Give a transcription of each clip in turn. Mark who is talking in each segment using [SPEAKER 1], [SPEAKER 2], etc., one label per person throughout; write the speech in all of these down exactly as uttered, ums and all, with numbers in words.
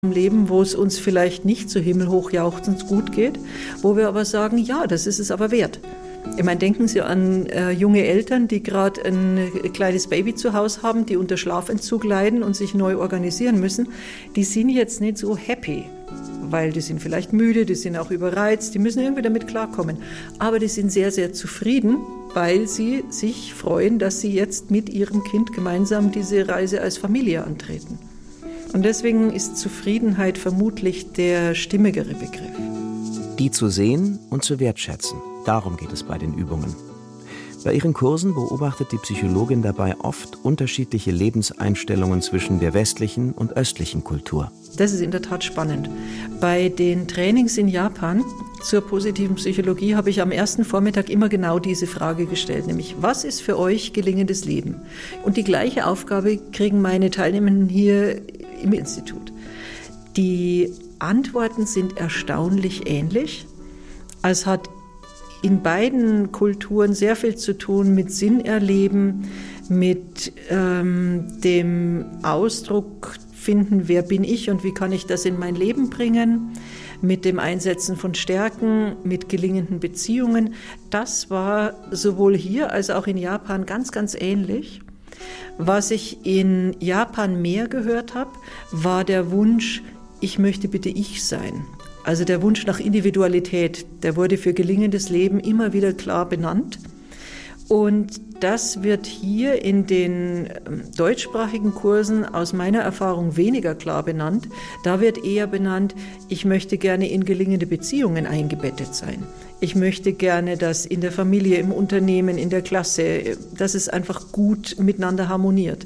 [SPEAKER 1] Im Leben, wo es uns vielleicht nicht so himmelhoch jauchzend gut geht, wo wir aber sagen, ja, das ist es aber wert. Ich meine, denken Sie an äh, junge Eltern, die gerade ein kleines Baby zu Hause haben, die unter Schlafentzug leiden und sich neu organisieren müssen. Die sind jetzt nicht so happy, weil die sind vielleicht müde, die sind auch überreizt, die müssen irgendwie damit klarkommen. Aber die sind sehr, sehr zufrieden, weil sie sich freuen, dass sie jetzt mit ihrem Kind gemeinsam diese Reise als Familie antreten. Und deswegen ist Zufriedenheit vermutlich der stimmigere Begriff.
[SPEAKER 2] Die zu sehen und zu wertschätzen, darum geht es bei den Übungen. Bei ihren Kursen beobachtet die Psychologin dabei oft unterschiedliche Lebenseinstellungen zwischen der westlichen und östlichen Kultur.
[SPEAKER 1] Das ist in der Tat spannend. Bei den Trainings in Japan zur positiven Psychologie habe ich am ersten Vormittag immer genau diese Frage gestellt, nämlich was ist für euch gelingendes Leben? Und die gleiche Aufgabe kriegen meine Teilnehmenden hier im Institut. Die Antworten sind erstaunlich ähnlich. Es hat in beiden Kulturen sehr viel zu tun mit Sinnerleben, mit ähm, dem Ausdruck finden, wer bin ich und wie kann ich das in mein Leben bringen, mit dem Einsetzen von Stärken, mit gelingenden Beziehungen. Das war sowohl hier als auch in Japan ganz, ganz ähnlich. Was ich in Japan mehr gehört habe, war der Wunsch, ich möchte bitte ich sein. Also der Wunsch nach Individualität, der wurde für gelingendes Leben immer wieder klar benannt. Und das wird hier in den deutschsprachigen Kursen aus meiner Erfahrung weniger klar benannt. Da wird eher benannt, ich möchte gerne in gelingende Beziehungen eingebettet sein. Ich möchte gerne, dass in der Familie, im Unternehmen, in der Klasse, dass es einfach gut miteinander harmoniert.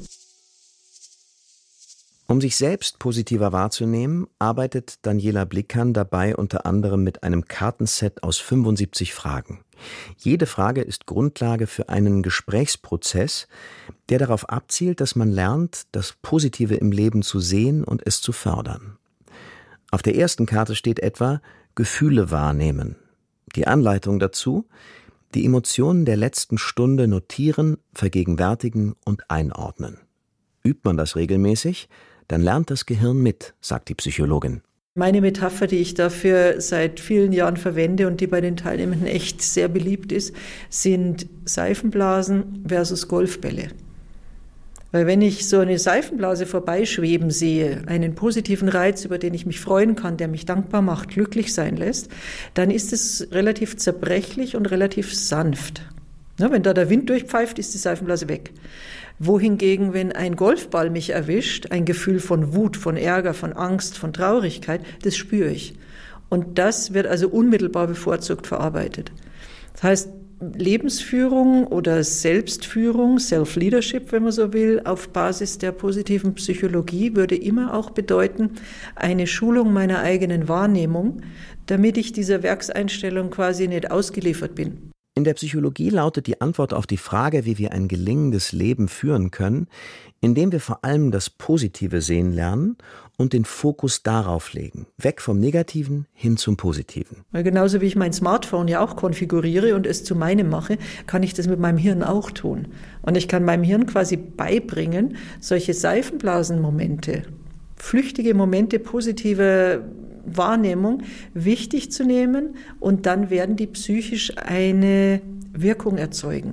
[SPEAKER 2] Um sich selbst positiver wahrzunehmen, arbeitet Daniela Blickan dabei unter anderem mit einem Kartenset aus fünfundsiebzig Fragen. Jede Frage ist Grundlage für einen Gesprächsprozess, der darauf abzielt, dass man lernt, das Positive im Leben zu sehen und es zu fördern. Auf der ersten Karte steht etwa Gefühle wahrnehmen. Die Anleitung dazu: die Emotionen der letzten Stunde notieren, vergegenwärtigen und einordnen. Übt man das regelmäßig, dann lernt das Gehirn mit, sagt die Psychologin.
[SPEAKER 1] Meine Metapher, die ich dafür seit vielen Jahren verwende und die bei den Teilnehmenden echt sehr beliebt ist, sind Seifenblasen versus Golfbälle. Weil wenn ich so eine Seifenblase vorbeischweben sehe, einen positiven Reiz, über den ich mich freuen kann, der mich dankbar macht, glücklich sein lässt, dann ist es relativ zerbrechlich und relativ sanft. Ja, wenn da der Wind durchpfeift, ist die Seifenblase weg. Wohingegen, wenn ein Golfball mich erwischt, ein Gefühl von Wut, von Ärger, von Angst, von Traurigkeit, das spüre ich. Und das wird also unmittelbar bevorzugt verarbeitet. Das heißt, Lebensführung oder Selbstführung, Self-Leadership, wenn man so will, auf Basis der positiven Psychologie würde immer auch bedeuten, eine Schulung meiner eigenen Wahrnehmung, damit ich dieser Werkseinstellung quasi nicht ausgeliefert bin.
[SPEAKER 2] In der Psychologie lautet die Antwort auf die Frage, wie wir ein gelingendes Leben führen können, indem wir vor allem das Positive sehen lernen und den Fokus darauf legen, weg vom Negativen hin zum Positiven.
[SPEAKER 1] Weil genauso wie ich mein Smartphone ja auch konfiguriere und es zu meinem mache, kann ich das mit meinem Hirn auch tun. Und ich kann meinem Hirn quasi beibringen, solche Seifenblasenmomente, flüchtige Momente positiver Wahrnehmung wichtig zu nehmen und dann werden die psychisch eine Wirkung erzeugen.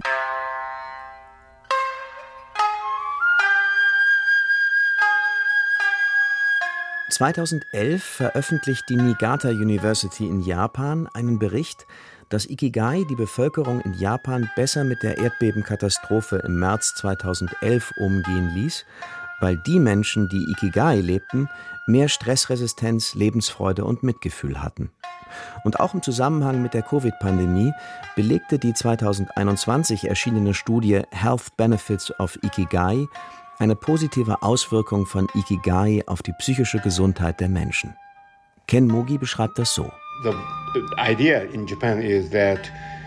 [SPEAKER 2] zweitausendelf veröffentlicht die Niigata University in Japan einen Bericht, dass Ikigai die Bevölkerung in Japan besser mit der Erdbebenkatastrophe im März zweitausendelf umgehen ließ, weil die Menschen, die Ikigai lebten, mehr Stressresistenz, Lebensfreude und Mitgefühl hatten. Und auch im Zusammenhang mit der Covid-Pandemie belegte die zweitausendeinundzwanzig erschienene Studie Health Benefits of Ikigai eine positive Auswirkung von Ikigai auf die psychische Gesundheit der Menschen. Ken Mogi beschreibt das so.
[SPEAKER 3] The idea in Japan is that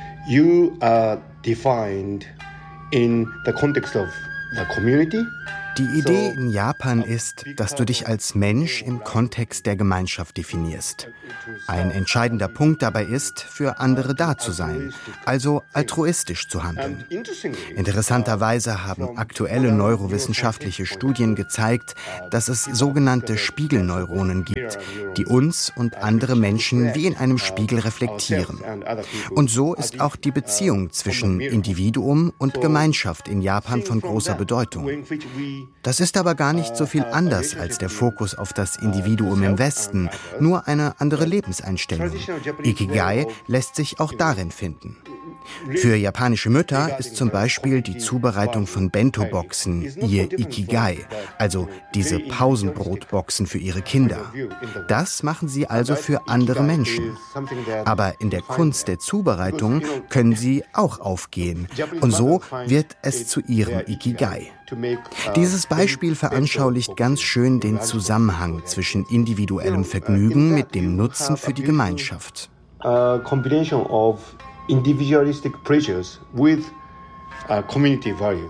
[SPEAKER 3] you are defined in the context of the community
[SPEAKER 4] Die Idee in Japan ist, dass du dich als Mensch im Kontext der Gemeinschaft definierst. Ein entscheidender Punkt dabei ist, für andere da zu sein, also altruistisch zu handeln. Interessanterweise haben aktuelle neurowissenschaftliche Studien gezeigt, dass es sogenannte Spiegelneuronen gibt, die uns und andere Menschen wie in einem Spiegel reflektieren. Und so ist auch die Beziehung zwischen Individuum und Gemeinschaft in Japan von großer Bedeutung. Das ist aber gar nicht so viel anders als der Fokus auf das Individuum im Westen, nur eine andere Lebenseinstellung. Ikigai lässt sich auch darin finden. Für japanische Mütter ist zum Beispiel die Zubereitung von Bento-Boxen ihr Ikigai, also diese Pausenbrotboxen für ihre Kinder. Das machen sie also für andere Menschen. Aber in der Kunst der Zubereitung können sie auch aufgehen. Und so wird es zu ihrem Ikigai. Dieses Beispiel veranschaulicht ganz schön den Zusammenhang zwischen individuellem Vergnügen mit dem Nutzen für die Gemeinschaft.
[SPEAKER 3] A combination of individualistic pleasures with uh, community values.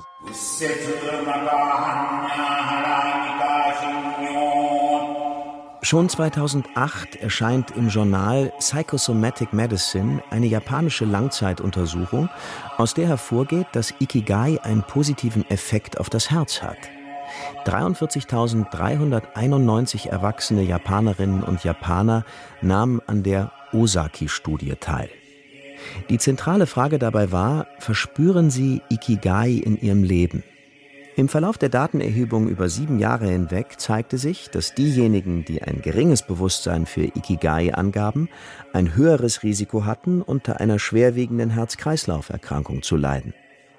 [SPEAKER 2] Schon zweitausendacht erscheint im Journal Psychosomatic Medicine eine japanische Langzeituntersuchung, aus der hervorgeht, dass Ikigai einen positiven Effekt auf das Herz hat. dreiundvierzigtausenddreihunderteinundneunzig erwachsene Japanerinnen und Japaner nahmen an der Ozaki-Studie teil. Die zentrale Frage dabei war, verspüren Sie Ikigai in Ihrem Leben? Im Verlauf der Datenerhebung über sieben Jahre hinweg zeigte sich, dass diejenigen, die ein geringes Bewusstsein für Ikigai angaben, ein höheres Risiko hatten, unter einer schwerwiegenden Herz-Kreislauf-Erkrankung zu leiden.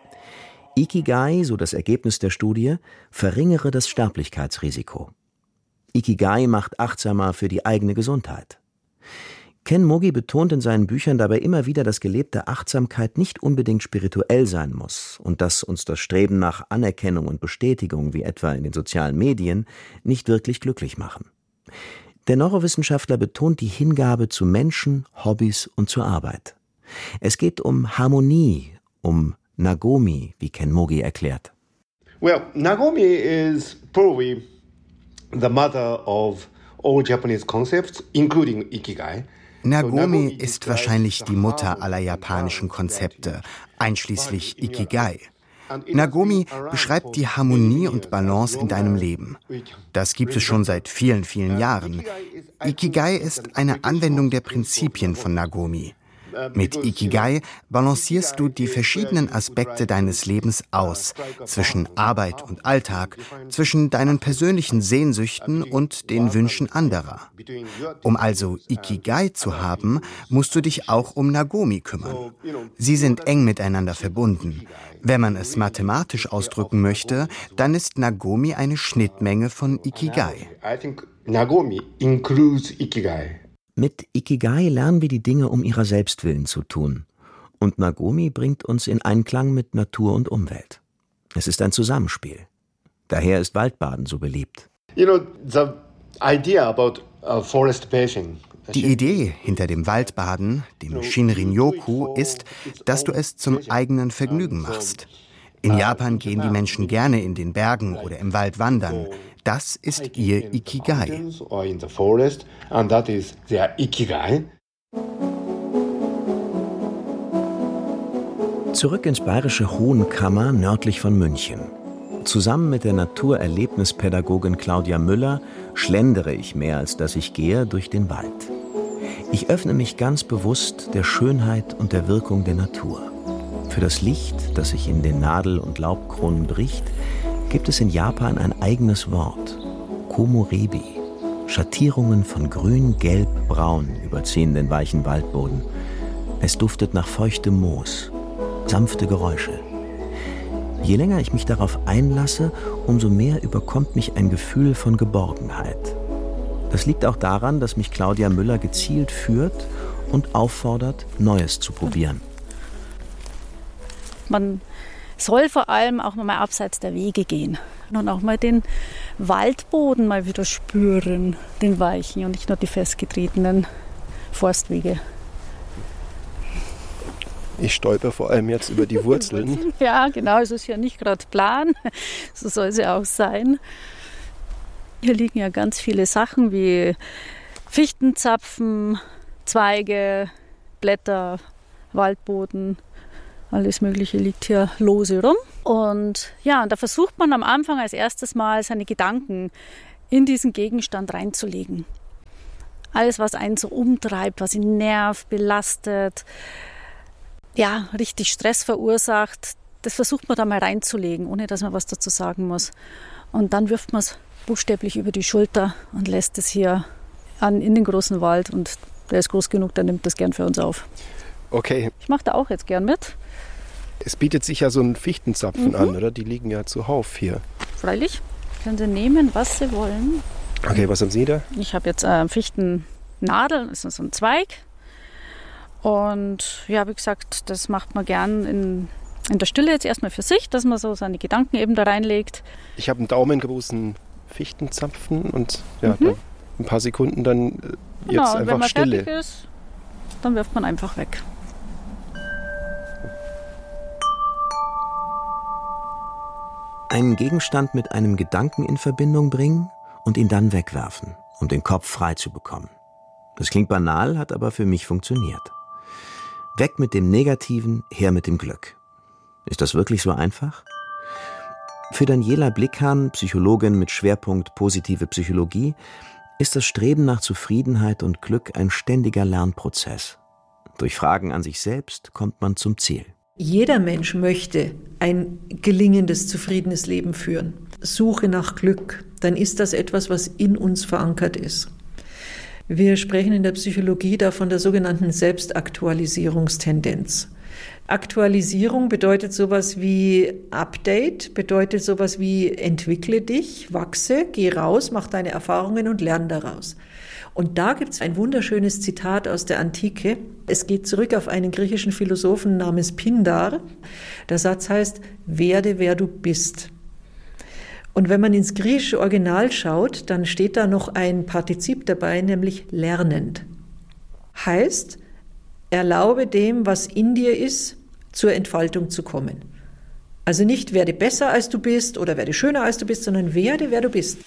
[SPEAKER 2] Ikigai, so das Ergebnis der Studie, verringere das Sterblichkeitsrisiko. Ikigai macht achtsamer für die eigene Gesundheit. Ken Mogi betont in seinen Büchern dabei immer wieder, dass gelebte Achtsamkeit nicht unbedingt spirituell sein muss und dass uns das Streben nach Anerkennung und Bestätigung, wie etwa in den sozialen Medien, nicht wirklich glücklich machen. Der Neurowissenschaftler betont die Hingabe zu Menschen, Hobbys und zur Arbeit. Es geht um Harmonie, um Nagomi, wie Ken Mogi erklärt.
[SPEAKER 3] Well, Nagomi is probably the mother of all Japanese concepts, including Ikigai.
[SPEAKER 4] Nagomi ist wahrscheinlich die Mutter aller japanischen Konzepte, einschließlich Ikigai. Nagomi beschreibt die Harmonie und Balance in deinem Leben. Das gibt es schon seit vielen, vielen Jahren. Ikigai ist eine Anwendung der Prinzipien von Nagomi. Mit Ikigai balancierst du die verschiedenen Aspekte deines Lebens aus, zwischen Arbeit und Alltag, zwischen deinen persönlichen Sehnsüchten und den Wünschen anderer. Um also Ikigai zu haben, musst du dich auch um Nagomi kümmern. Sie sind eng miteinander verbunden. Wenn man es mathematisch ausdrücken möchte, dann ist Nagomi eine Schnittmenge von Ikigai.
[SPEAKER 3] I think Nagomi includes Ikigai.
[SPEAKER 2] Mit Ikigai lernen wir die Dinge um ihrer selbst willen zu tun. Und Nagomi bringt uns in Einklang mit Natur und Umwelt. Es ist ein Zusammenspiel. Daher ist Waldbaden so beliebt.
[SPEAKER 3] You know, the idea about uh, forest bathing.
[SPEAKER 4] Die Idee hinter dem Waldbaden, dem Shinrin-yoku, ist, dass du es zum eigenen Vergnügen machst. In Japan gehen die Menschen gerne in den Bergen oder im Wald wandern. Das ist ihr Ikigai.
[SPEAKER 2] Zurück ins bayerische Hohenkammer nördlich von München. Zusammen mit der Naturerlebnispädagogin Claudia Müller schlendere ich mehr, als dass ich gehe, durch den Wald. Ich öffne mich ganz bewusst der Schönheit und der Wirkung der Natur. Für das Licht, das sich in den Nadel- und Laubkronen bricht, gibt es in Japan ein eigenes Wort, Komorebi. Schattierungen von grün, gelb, braun überziehen den weichen Waldboden. Es duftet nach feuchtem Moos, sanfte Geräusche. Je länger ich mich darauf einlasse, umso mehr überkommt mich ein Gefühl von Geborgenheit. Das liegt auch daran, dass mich Claudia Müller gezielt führt und auffordert, Neues zu probieren.
[SPEAKER 5] Man soll vor allem auch mal abseits der Wege gehen und auch mal den Waldboden mal wieder spüren, den weichen und nicht nur die festgetretenen Forstwege.
[SPEAKER 6] Ich stolper vor allem jetzt über die Wurzeln.
[SPEAKER 5] Ja, genau, es ist ja nicht gerade plan. So soll es ja auch sein. Hier liegen ja ganz viele Sachen wie Fichtenzapfen, Zweige, Blätter, Waldboden. Alles Mögliche liegt hier lose rum. Und ja, und da versucht man am Anfang als erstes Mal seine Gedanken in diesen Gegenstand reinzulegen. Alles, was einen so umtreibt, was ihn nervt, belastet, ja, richtig Stress verursacht, das versucht man da mal reinzulegen, ohne dass man was dazu sagen muss. Und dann wirft man es buchstäblich über die Schulter und lässt es hier an, in den großen Wald. Und der ist groß genug, der nimmt das gern für uns auf.
[SPEAKER 6] Okay.
[SPEAKER 5] Ich mache da auch jetzt gern mit.
[SPEAKER 6] Es bietet sich ja so ein Fichtenzapfen
[SPEAKER 5] Mhm.
[SPEAKER 6] an, oder? Die liegen ja zuhauf hier.
[SPEAKER 5] Freilich, können Sie nehmen, was Sie wollen.
[SPEAKER 6] Okay, was haben Sie da?
[SPEAKER 5] Ich habe jetzt äh, Fichtennadel, das ist so ein Zweig. Und ja, wie gesagt, das macht man gern in, in der Stille jetzt erstmal für sich, dass man so seine Gedanken eben da reinlegt.
[SPEAKER 6] Ich habe einen daumengroßen Fichtenzapfen und ja,
[SPEAKER 5] Mhm.
[SPEAKER 6] dann ein paar Sekunden dann äh, jetzt
[SPEAKER 5] Genau, und wenn
[SPEAKER 6] einfach
[SPEAKER 5] man
[SPEAKER 6] Stille.
[SPEAKER 5] fertig ist, dann wirft man einfach weg.
[SPEAKER 2] Einen Gegenstand mit einem Gedanken in Verbindung bringen und ihn dann wegwerfen, um den Kopf frei zu bekommen. Das klingt banal, hat aber für mich funktioniert. Weg mit dem Negativen, her mit dem Glück. Ist das wirklich so einfach? Für Daniela Blickan, Psychologin mit Schwerpunkt positive Psychologie, ist das Streben nach Zufriedenheit und Glück ein ständiger Lernprozess. Durch Fragen an sich selbst kommt man zum Ziel.
[SPEAKER 1] Jeder Mensch möchte ein gelingendes, zufriedenes Leben führen. Suche nach Glück, dann ist das etwas, was in uns verankert ist. Wir sprechen in der Psychologie da von der sogenannten Selbstaktualisierungstendenz. Aktualisierung bedeutet sowas wie Update, bedeutet sowas wie entwickle dich, wachse, geh raus, mach deine Erfahrungen und lerne daraus. Und da gibt es ein wunderschönes Zitat aus der Antike. Es geht zurück auf einen griechischen Philosophen namens Pindar. Der Satz heißt, werde wer du bist. Und wenn man ins griechische Original schaut, dann steht da noch ein Partizip dabei, nämlich lernend. Heißt, erlaube dem, was in dir ist, zur Entfaltung zu kommen. Also nicht werde besser als du bist oder werde schöner als du bist, sondern werde wer du bist.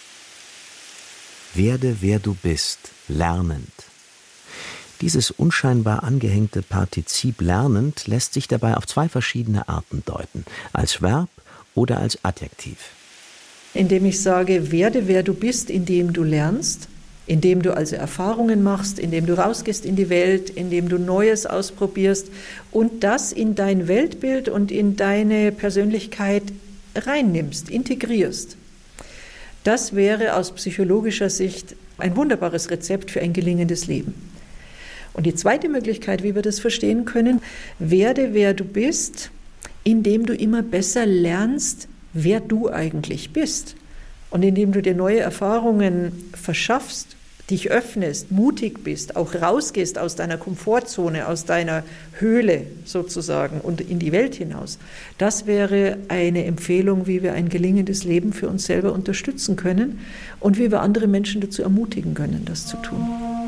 [SPEAKER 2] Werde wer du bist, lernend. Dieses unscheinbar angehängte Partizip lernend lässt sich dabei auf zwei verschiedene Arten deuten, als Verb oder als Adjektiv.
[SPEAKER 1] Indem ich sage, werde wer du bist, indem du lernst, indem du also Erfahrungen machst, indem du rausgehst in die Welt, indem du Neues ausprobierst und das in dein Weltbild und in deine Persönlichkeit reinnimmst, integrierst. Das wäre aus psychologischer Sicht ein wunderbares Rezept für ein gelingendes Leben. Und die zweite Möglichkeit, wie wir das verstehen können, werde wer du bist, indem du immer besser lernst, wer du eigentlich bist. Und indem du dir neue Erfahrungen verschaffst, dich öffnest, mutig bist, auch rausgehst aus deiner Komfortzone, aus deiner Höhle sozusagen und in die Welt hinaus. Das wäre eine Empfehlung, wie wir ein gelingendes Leben für uns selber unterstützen können und wie wir andere Menschen dazu ermutigen können, das zu tun.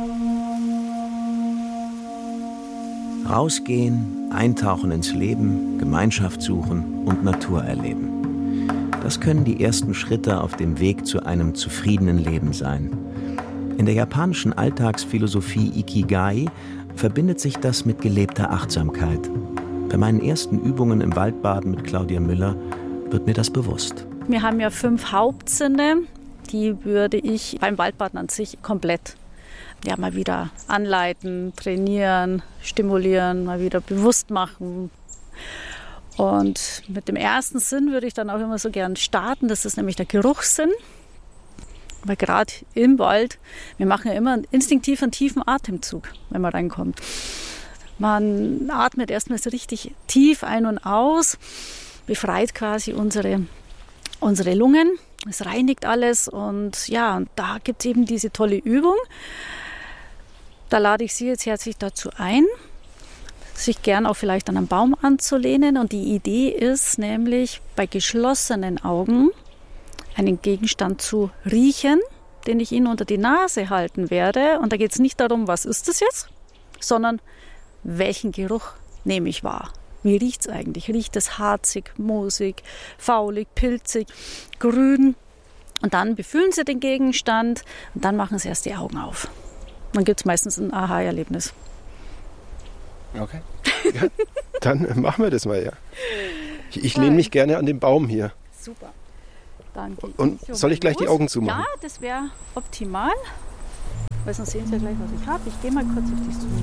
[SPEAKER 2] Rausgehen, eintauchen ins Leben, Gemeinschaft suchen und Natur erleben. Das können die ersten Schritte auf dem Weg zu einem zufriedenen Leben sein. In der japanischen Alltagsphilosophie Ikigai verbindet sich das mit gelebter Achtsamkeit. Bei meinen ersten Übungen im Waldbaden mit Claudia Müller wird mir das bewusst.
[SPEAKER 5] Wir haben ja fünf Hauptsinne, die würde ich beim Waldbaden an sich komplett ja, mal wieder anleiten, trainieren, stimulieren, mal wieder bewusst machen. Und mit dem ersten Sinn würde ich dann auch immer so gern starten, das ist nämlich der Geruchssinn. Weil gerade im Wald, wir machen ja immer instinktiv einen tiefen Atemzug, wenn man reinkommt. Man atmet erstmal so richtig tief ein und aus, befreit quasi unsere, unsere Lungen. Es reinigt alles und ja, und da gibt es eben diese tolle Übung. Da lade ich Sie jetzt herzlich dazu ein, sich gern auch vielleicht an einen Baum anzulehnen. Und die Idee ist nämlich, bei geschlossenen Augen einen Gegenstand zu riechen, den ich Ihnen unter die Nase halten werde. Und da geht es nicht darum, was ist das jetzt, sondern welchen Geruch nehme ich wahr. Wie riecht es eigentlich? Riecht es harzig, moosig, faulig, pilzig, grün? Und dann befühlen Sie den Gegenstand und dann machen Sie erst die Augen auf. Dann gibt es meistens ein Aha-Erlebnis.
[SPEAKER 6] Okay. Ja, dann machen wir das mal, ja. Ich, ich lehne mich gerne an den Baum hier.
[SPEAKER 5] Super. Dann
[SPEAKER 6] und
[SPEAKER 5] ich
[SPEAKER 6] soll ich gleich
[SPEAKER 5] los.
[SPEAKER 6] die Augen zumachen?
[SPEAKER 5] Ja, das wäre optimal. Weil sonst sehen Sie ja gleich, was ich habe. Ich gehe mal kurz auf die zu.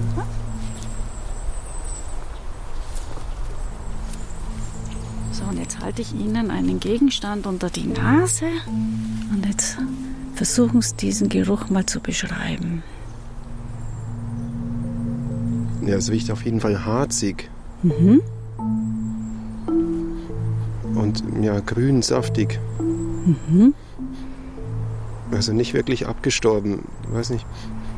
[SPEAKER 5] So, und jetzt halte ich Ihnen einen Gegenstand unter die Nase. Und jetzt versuchen Sie, diesen Geruch mal zu beschreiben.
[SPEAKER 6] Ja, es riecht auf jeden Fall harzig.
[SPEAKER 5] Mhm.
[SPEAKER 6] Und ja, grün, saftig.
[SPEAKER 5] Mhm.
[SPEAKER 6] Also nicht wirklich abgestorben. Ich weiß nicht.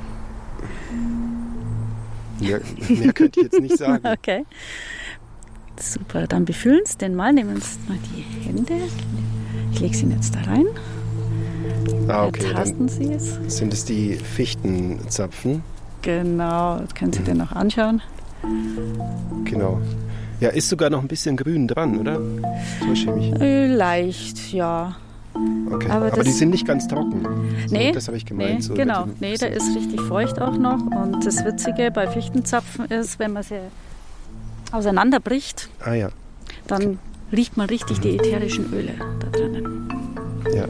[SPEAKER 6] Mehr, mehr könnte ich jetzt nicht sagen.
[SPEAKER 5] Okay. Super, dann befühlen Sie den mal. Nehmen Sie mal die Hände. Ich lege sie jetzt da rein.
[SPEAKER 6] Ah, okay.
[SPEAKER 5] Tasten Sie es.
[SPEAKER 6] Sind es die Fichtenzapfen?
[SPEAKER 5] Genau, jetzt können Sie den noch anschauen.
[SPEAKER 6] Genau. Ja, ist sogar noch ein bisschen grün dran, oder? Täusche ich mich?
[SPEAKER 5] Leicht, ja.
[SPEAKER 6] Okay,
[SPEAKER 5] aber,
[SPEAKER 6] aber die sind nicht ganz trocken. So,
[SPEAKER 5] nee,
[SPEAKER 6] das habe ich gemeint.
[SPEAKER 5] Nee,
[SPEAKER 6] so
[SPEAKER 5] genau, nee, der ist richtig feucht auch noch. Und das Witzige bei Fichtenzapfen ist, wenn man sie auseinanderbricht,
[SPEAKER 6] ah, ja.
[SPEAKER 5] dann okay. riecht man richtig die ätherischen Öle da drinnen.
[SPEAKER 6] Ja.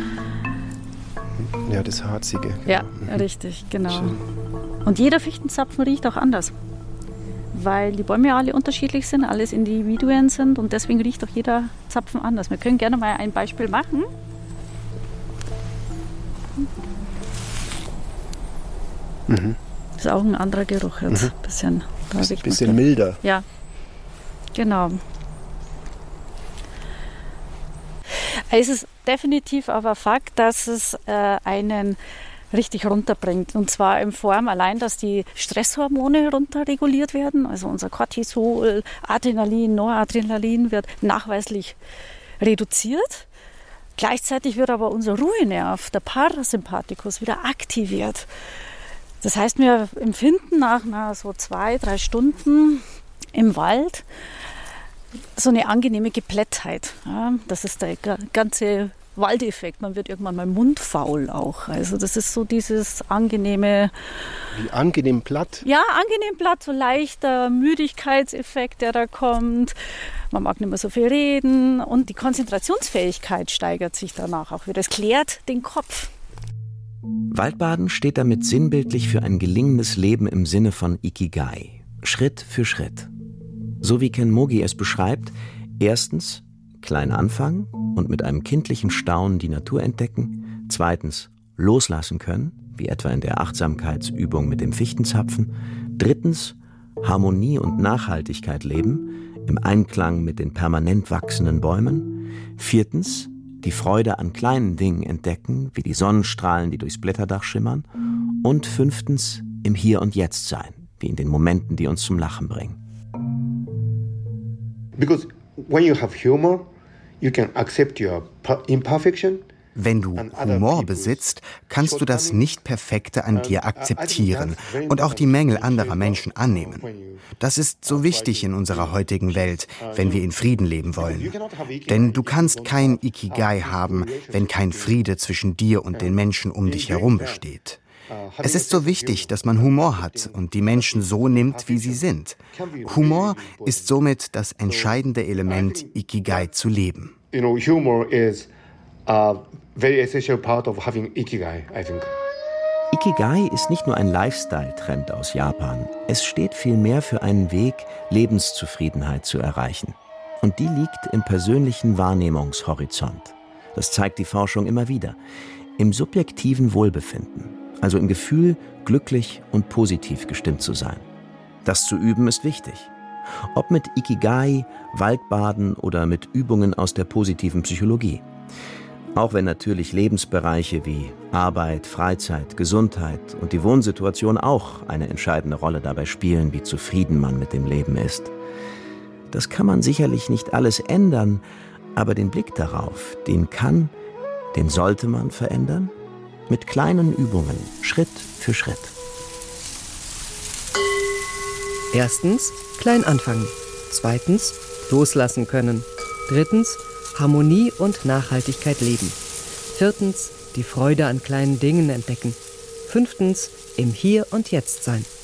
[SPEAKER 6] Ja, das Harzige. Genau.
[SPEAKER 5] Ja, richtig, genau.
[SPEAKER 6] Schön.
[SPEAKER 5] Und jeder Fichtenzapfen riecht auch anders. Weil die Bäume ja alle unterschiedlich sind, alles Individuen sind und deswegen riecht auch jeder Zapfen anders. Wir können gerne mal ein Beispiel machen.
[SPEAKER 6] Mhm.
[SPEAKER 5] Das ist auch ein anderer Geruch jetzt.
[SPEAKER 6] Mhm.
[SPEAKER 5] Bisschen, da
[SPEAKER 6] ist ein bisschen milder.
[SPEAKER 5] Ja, genau. Es ist definitiv aber Fakt, dass es äh, einen richtig runterbringt. Und zwar in Form allein, dass die Stresshormone runterreguliert werden. Also unser Cortisol, Adrenalin, Noradrenalin wird nachweislich reduziert. Gleichzeitig wird aber unser Ruhenerv, der Parasympathikus, wieder aktiviert. Das heißt, wir empfinden nach na, so zwei, drei Stunden im Wald so eine angenehme Geplättheit. Ja, das ist der ganze Waldeffekt. Man wird irgendwann mal mundfaul auch. Also das ist so dieses angenehme...
[SPEAKER 6] Wie angenehm platt?
[SPEAKER 5] Ja, angenehm platt, so leichter Müdigkeitseffekt, der da kommt. Man mag nicht mehr so viel reden und die Konzentrationsfähigkeit steigert sich danach auch wieder. Es klärt den Kopf.
[SPEAKER 2] Waldbaden steht damit sinnbildlich für ein gelingendes Leben im Sinne von Ikigai. Schritt für Schritt. So wie Ken Mogi es beschreibt, erstens klein anfangen und mit einem kindlichen Staunen die Natur entdecken. Zweitens loslassen können, wie etwa in der Achtsamkeitsübung mit dem Fichtenzapfen. Drittens Harmonie und Nachhaltigkeit leben, im Einklang mit den permanent wachsenden Bäumen. Viertens die Freude an kleinen Dingen entdecken, wie die Sonnenstrahlen, die durchs Blätterdach schimmern. Und fünftens im Hier und Jetzt sein, wie in den Momenten, die uns zum Lachen bringen.
[SPEAKER 3] Because when you have humor, you can accept your imperfection.
[SPEAKER 4] Wenn du Humor besitzt, kannst du das Nicht-Perfekte an dir akzeptieren und auch die Mängel anderer Menschen annehmen. Das ist so wichtig in unserer heutigen Welt, wenn wir in Frieden leben wollen. Denn du kannst kein Ikigai haben, wenn kein Friede zwischen dir und den Menschen um dich herum besteht. Es ist so wichtig, dass man Humor hat und die Menschen so nimmt, wie sie sind. Humor ist somit das entscheidende Element, Ikigai zu leben.
[SPEAKER 3] You know, humor is a very essential part of having Ikigai, I think.
[SPEAKER 2] Ikigai ist nicht nur ein Lifestyle-Trend aus Japan. Es steht vielmehr für einen Weg, Lebenszufriedenheit zu erreichen. Und die liegt im persönlichen Wahrnehmungshorizont. Das zeigt die Forschung immer wieder. Im subjektiven Wohlbefinden, also im Gefühl, glücklich und positiv gestimmt zu sein. Das zu üben ist wichtig. Ob mit Ikigai, Waldbaden oder mit Übungen aus der positiven Psychologie. Auch wenn natürlich Lebensbereiche wie Arbeit, Freizeit, Gesundheit und die Wohnsituation auch eine entscheidende Rolle dabei spielen, wie zufrieden man mit dem Leben ist. Das kann man sicherlich nicht alles ändern, aber den Blick darauf, den kann, den sollte man verändern, mit kleinen Übungen, Schritt für Schritt.
[SPEAKER 7] Erstens, klein anfangen. Zweitens, loslassen können. Drittens, Harmonie und Nachhaltigkeit leben. Viertens, die Freude an kleinen Dingen entdecken. Fünftens, im Hier und Jetzt sein.